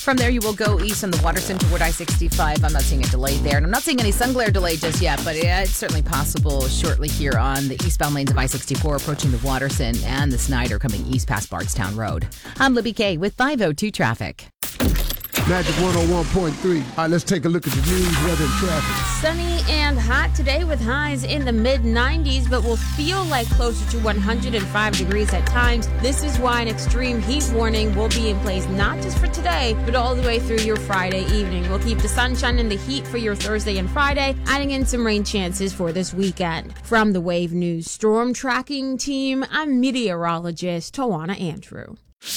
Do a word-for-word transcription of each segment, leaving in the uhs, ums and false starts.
From there, you will go east on the Waterson toward I sixty-five. I'm not seeing a delay there. And I'm not seeing any sun glare delay just yet, but yeah, it's certainly possible shortly here on the eastbound lanes of I sixty-four approaching the Waterson and the Snyder coming east past Bardstown Road. I'm Libby Kay with five oh two traffic. Magic one oh one point three. All right, let's take a look at the news, weather, and traffic. Sunny and hot today with highs in the mid nineties, but will feel like closer to one hundred five degrees at times. This is why an extreme heat warning will be in place not just for today, but all the way through your Friday evening. We'll keep the sunshine and the heat for your Thursday and Friday, adding in some rain chances for this weekend. From the Wave News Storm Tracking Team, I'm meteorologist Tawana Andrew.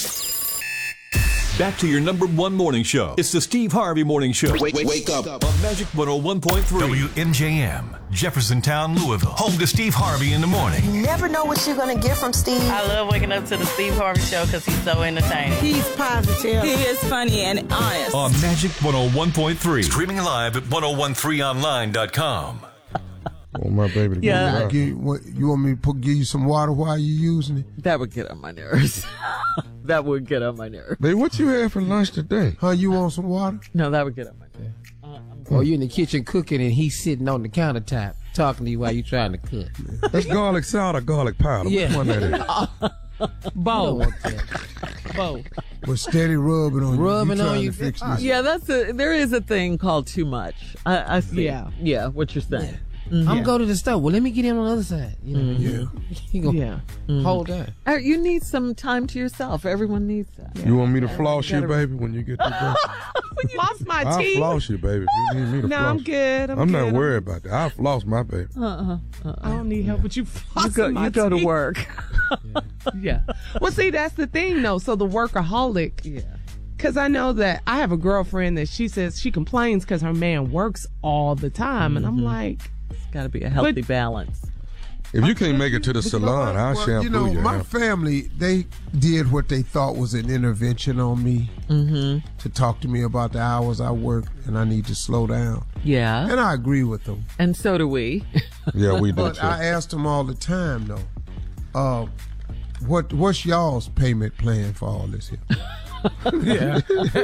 Back to your number one morning show. It's the Steve Harvey Morning Show. Wake, wake, wake up. On Magic one oh one point three. W M J M, Jeffersontown, Louisville. Home to Steve Harvey in the morning. You never know what you're going to get from Steve. I love waking up to the Steve Harvey Show because he's so entertaining. He's positive. He is funny and honest. On Magic one oh one point three. Streaming live at ten thirteen online dot com. Oh, my baby. To Yeah. give you, what, you want me to put, give you some water while you're using it? That would get on my nerves. That would get on my nerves. Baby, what you had for lunch today? Huh, you want some water? No, that would get on my nerves. Uh, Or oh, you in the kitchen cooking and he's sitting on the countertop talking to you while you trying to cook. That's garlic salt or garlic powder? Yeah. Which one that is? Both. Both. But steady rubbing on rubbing you. You on trying you. to fix this. Yeah, that's a, there is a thing called too much. I, I see. Yeah. Yeah, what you're saying. Yeah. Mm-hmm. I'm going to the store. Well, let me get him on the other side. You know, Mm-hmm. yeah. You gonna Yeah. Mm-hmm. hold on. Uh, you need some time to yourself. Everyone needs that. You want me to floss You you, gotta- baby, when you get to bed? Floss my I'll teeth. floss you, baby. If you need me to No, floss. I'm good. I'm, I'm good. not worried about that. I'll floss my baby. Uh-uh. Uh-uh. I don't need help with you flossing You go, my you go to teeth. work. Yeah. Well, see, that's the thing, though. So the workaholic. Yeah. Because I know that I have a girlfriend that she says she complains because her man works all the time. And I'm like, It's got to be a healthy But- balance. If you can't make it to the salon, I'll Well, shampoo you know, your my hair. family, they did what they thought was an intervention on me Mm-hmm. to talk to me about the hours I work and I need to slow down. Yeah. And I agree with them. And so do we. Yeah, we did. But too. I asked them all the time, though, uh, what what's y'all's payment plan for all this here? Yeah.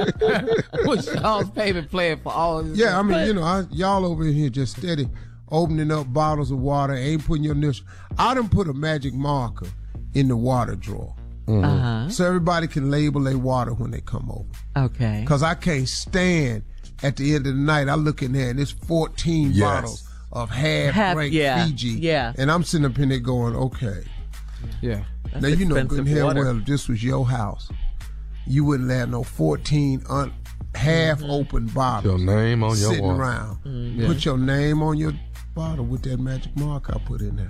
What's y'all's payment plan for all of this? Yeah, I mean, you know, I, y'all over here just steady opening up bottles of water, ain't putting your initial. I done put a magic marker in the water drawer. Uh-huh. So everybody can label their water when they come over. Okay. Because I can't stand at the end of the night, I look in there and it's fourteen Yes. bottles of half, Half- drink yeah, Fiji. yeah. And I'm sitting up in there going, okay. Yeah. That's now, you know good and expensive hell water. well, if this was your house, you wouldn't have no fourteen un- half open bottles Your name on your sitting water. around. Mm-hmm. Put your name on your bottle with that magic mark I put in there.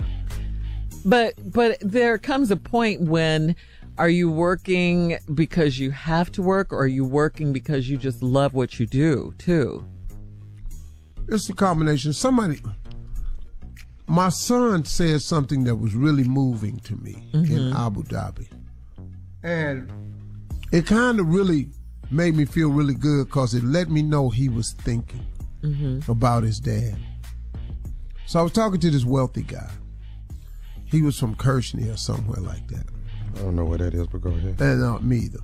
But but there comes a point when are you working because you have to work, or are you working because you just love what you do too? It's a combination. Somebody, my son said something that was really moving to me in Abu Dhabi. And it kind of really made me feel really good because it let me know he was thinking about his dad. So I was talking to this wealthy guy. He was from Kirshner or somewhere like that. I don't know what that is, but go ahead. And not me either.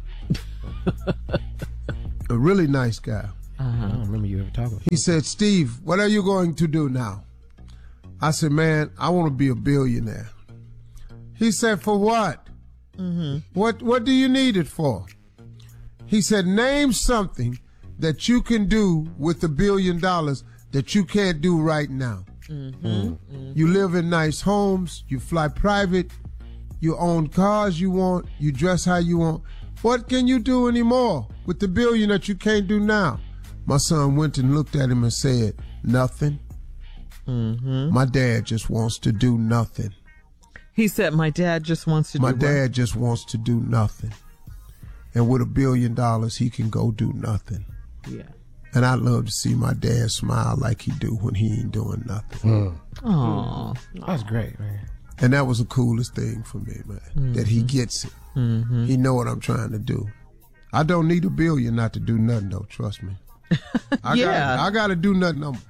A really nice guy. I don't remember you ever talking. He said, Steve, what are you going to do now? I said, man, I want to be a billionaire. He said, for what? Mm-hmm. What What do you need it for? He said, name something that you can do with a billion dollars that you can't do right now. Mm-hmm. Mm-hmm. You live in nice homes, you fly private, you own cars you want, you dress how you want. What can you do anymore with the billion that you can't do now? My son went and looked at him and said, nothing. Mm-hmm. My dad just wants to do nothing. He said, my dad just wants to My do dad what? just wants to do nothing. And with a billion dollars, he can go do nothing. Yeah. And I love to see my dad smile like he do when he ain't doing nothing. Aw. That's great, man. And that was the coolest thing for me, man, Mm-hmm. that he gets it. Mm-hmm. He know what I'm trying to do. I don't need a billion not to do nothing, though. Trust me. I Yeah. Gotta, I got to do nothing. I'm,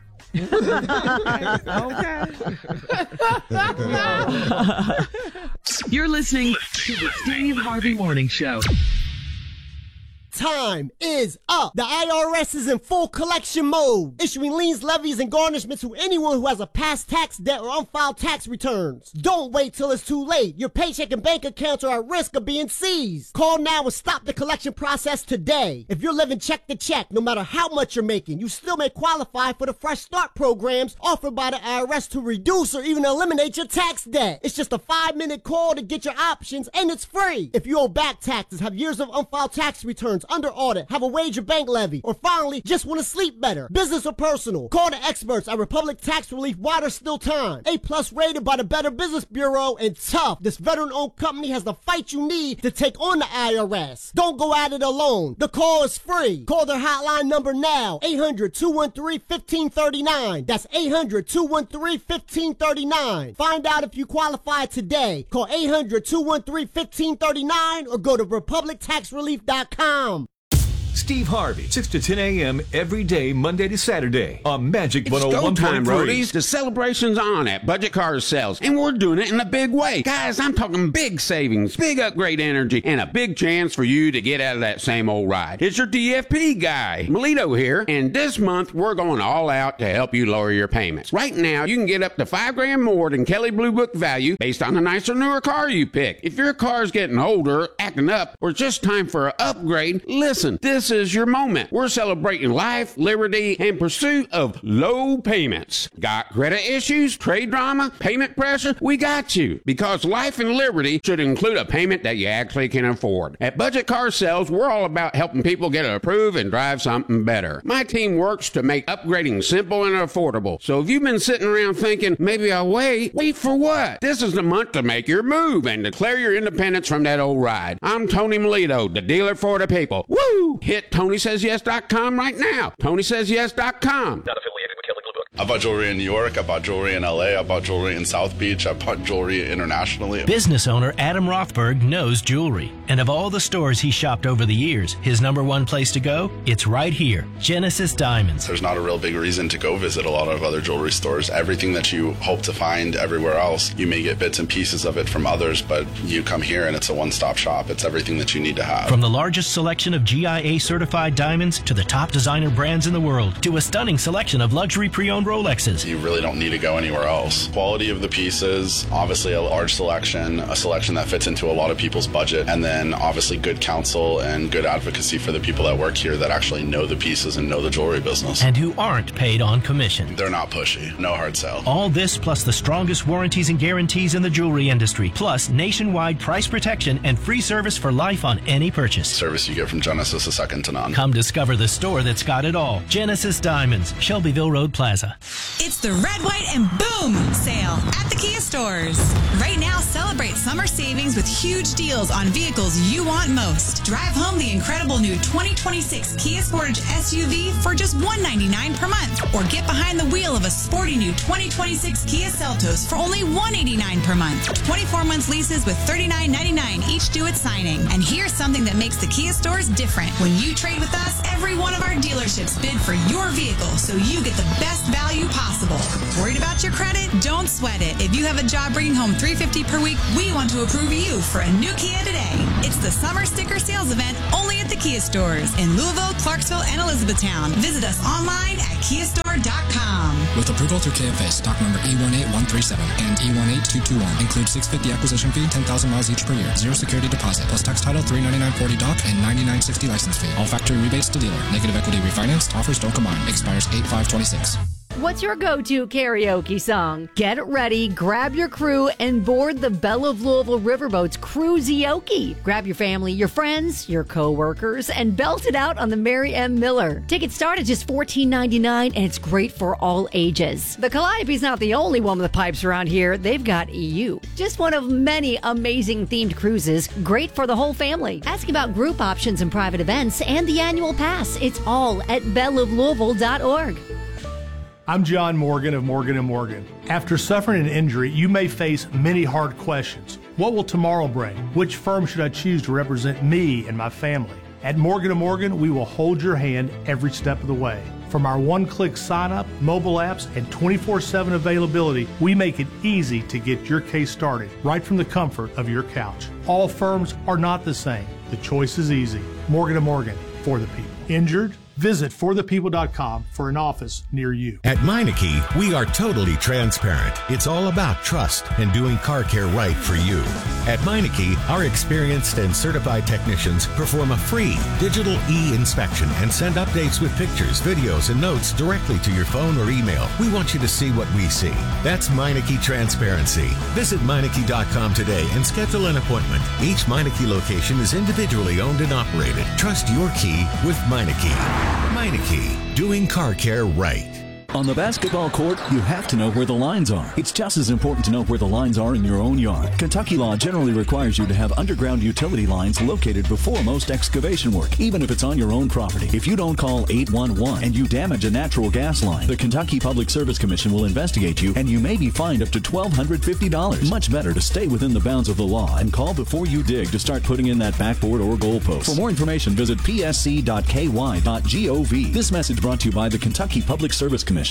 You're listening to the Steve Harvey Morning Show. Time is up. The I R S is in full collection mode, issuing liens, levies, and garnishments to anyone who has a past tax debt or unfiled tax returns. Don't wait till it's too late. Your paycheck and bank accounts are at risk of being seized. Call now and stop the collection process today. If you're living check to check, no matter how much you're making, you still may qualify for the Fresh Start programs offered by the I R S to reduce or even eliminate your tax debt. It's just a five-minute call to get your options, and it's free. If you owe back taxes, have years of unfiled tax returns, under audit, have a wage or bank levy, or finally just want to sleep better, business or personal, call the experts at Republic Tax Relief while there's still time. A plus rated by the Better Business Bureau, and tough. This veteran-owned company has the fight you need to take on the I R S. Don't go at it alone. The call is free. Call their hotline number now, eight hundred, two one three, one five three nine. That's eight hundred, two one three, one five three nine. Find out if you qualify today. Call eight hundred, two one three, one five three nine or go to republic tax relief dot com. Steve Harvey, six to ten a.m. every day, Monday to Saturday on Magic one oh one point three. It's go time, roadies. The celebration's on at Budget Car Sales, and we're doing it in a big way. Guys, I'm talking big savings, big upgrade energy, and a big chance for you to get out of that same old ride. It's your D F P guy, Melito here, and this month we're going all out to help you lower your payments. Right now, you can get up to five grand more than Kelley Blue Book value based on the nicer, newer car you pick. If your car's getting older, acting up, or just time for an upgrade, listen, this This is your moment. We're celebrating life, liberty, and pursuit of low payments. Got credit issues, trade drama, payment pressure? We got you. Because life and liberty should include a payment that you actually can afford. At Budget Car Sales, we're all about helping people get approved and drive something better. My team works to make upgrading simple and affordable. So if you've been sitting around thinking, maybe I'll wait, wait for what? This is the month to make your move and declare your independence from that old ride. I'm Tony Melito, the dealer for the people. Woo! Hit Tony Says Yes dot com right now. Tony Says Yes dot com. Not affiliated with Kelley Blue Book. I bought jewelry in New York. I bought jewelry in L A. I bought jewelry in South Beach. I bought jewelry internationally. Business owner Adam Rothberg knows jewelry. And of all the stores he shopped over the years, his number one place to go? It's right here, Genesis Diamonds. There's not a real big reason to go visit a lot of other jewelry stores. Everything that you hope to find everywhere else, you may get bits and pieces of it from others, but you come here and it's a one-stop shop. It's everything that you need to have. From the largest selection of G I A certified diamonds to the top designer brands in the world to a stunning selection of luxury pre-owned Rolexes. You really don't need to go anywhere else. Quality of the pieces, obviously a large selection, a selection that fits into a lot of people's budget, and then obviously good counsel and good advocacy for the people that work here that actually know the pieces and know the jewelry business. And who aren't paid on commission. They're not pushy. No hard sell. All this plus the strongest warranties and guarantees in the jewelry industry, plus nationwide price protection and free service for life on any purchase. Service you get from Genesis is second to none. Come discover the store that's got it all. Genesis Diamonds, Shelbyville Road Plaza. It's the Red, White, and Boom sale at the Kia stores. Right now, celebrate summer savings with huge deals on vehicles you want most. Drive home the incredible new twenty twenty-six Kia Sportage S U V for just one hundred ninety-nine dollars per month. Or get behind the wheel of a sporty new twenty twenty-six Kia Seltos for only one hundred eighty-nine dollars per month. twenty-four months leases with thirty-nine ninety-nine each due at signing. And here's something that makes the Kia stores different. When you trade with us, every one of our dealerships bid for your vehicle so you get the best value possible. Worried about your credit? Don't sweat it. If you have a job bringing home three hundred fifty dollars per week, we want to approve you for a new Kia today. It's the summer sticker sales event only at the Kia stores in Louisville, Clarksville, and Elizabethtown. Visit us online at kia store dot com. With approval through K F A, stock number E one eight one three seven and E one eight two two one. Includes six hundred fifty dollars acquisition fee, ten thousand miles each per year. Zero security deposit, plus tax title three hundred ninety-nine dollars forty doc and ninety-nine sixty license fee. All factory rebates to dealer. Negative equity refinanced. Offers don't combine. Expires eight five twenty-six. What's your go-to karaoke song? Get ready, grab your crew, and board the Belle of Louisville Riverboat's Cruiseoke. Grab your family, your friends, your co-workers, and belt it out on the Mary M. Miller. Tickets start at just fourteen ninety-nine, and it's great for all ages. The Calliope's not the only one with the pipes around here. They've got E U. Just one of many amazing themed cruises, great for the whole family. Ask about group options and private events and the annual pass. It's all at belle of louisville dot org. I'm John Morgan of Morgan and Morgan. After suffering an injury, you may face many hard questions. What will tomorrow bring? Which firm should I choose to represent me and my family? At Morgan and Morgan, we will hold your hand every step of the way. From our one-click sign-up, mobile apps, and twenty-four seven availability, we make it easy to get your case started right from the comfort of your couch. All firms are not the same. The choice is easy. Morgan and Morgan, for the people. Injured? Visit for the people dot com for an office near you. At Meineke, we are totally transparent. It's all about trust and doing car care right for you. At Meineke, our experienced and certified technicians perform a free digital e-inspection and send updates with pictures, videos, and notes directly to your phone or email. We want you to see what we see. That's Meineke Transparency. Visit Meineke dot com today and schedule an appointment. Each Meineke location is individually owned and operated. Trust your key with Meineke. Meineke, doing car care right. On the basketball court, you have to know where the lines are. It's just as important to know where the lines are in your own yard. Kentucky law generally requires you to have underground utility lines located before most excavation work, even if it's on your own property. If you don't call eight one one and you damage a natural gas line, the Kentucky Public Service Commission will investigate you, and you may be fined up to one thousand two hundred fifty dollars. Much better to stay within the bounds of the law and call before you dig to start putting in that backboard or goalpost. For more information, visit p s c dot k y dot gov. This message brought to you by the Kentucky Public Service Commission.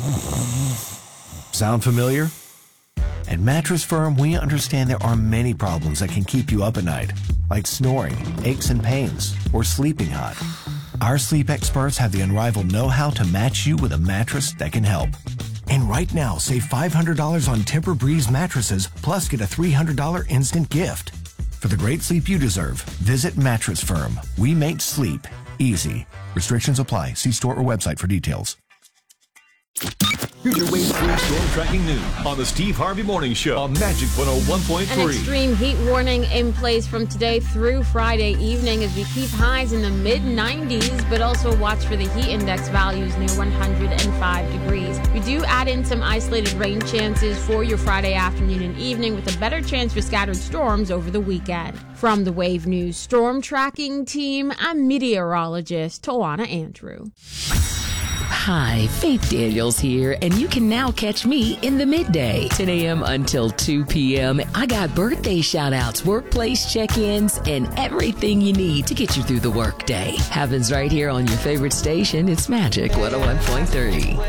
Sound familiar? At Mattress Firm, we understand there are many problems that can keep you up at night, like snoring, aches and pains, or sleeping hot. Our sleep experts have the unrivaled know-how to match you with a mattress that can help. And right now, save five hundred dollars on Tempur-Breeze mattresses, plus get a three hundred dollars instant gift. For the great sleep you deserve, visit Mattress Firm. We make sleep easy. Restrictions apply. See store or website for details. Here's your Wave three storm tracking news on the Steve Harvey Morning Show on Magic one oh one point three. An extreme heat warning in place from today through Friday evening as we keep highs in the mid nineties, but also watch for the heat index values near one hundred five degrees. We do add in some isolated rain chances for your Friday afternoon and evening, with a better chance for scattered storms over the weekend. From the Wave News Storm Tracking Team, I'm meteorologist Tawana Andrew. Hi, Faith Daniels here, and you can now catch me in the midday, ten a.m. until two p.m. I got birthday shout-outs, workplace check-ins, and everything you need to get you through the workday. Happens right here on your favorite station. It's Magic one oh one point three.